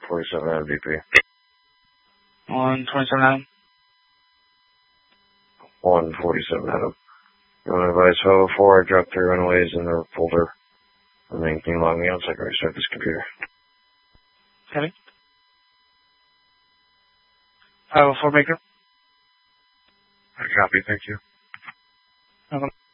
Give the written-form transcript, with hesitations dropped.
147 Adam VP. 127 Adam. 147 Adam. You want to advise Ho before I drop 3 runaways in the folder? And then can you log me out so I can restart this computer? Heavy. 504 Baker. I copy, thank you. Okay.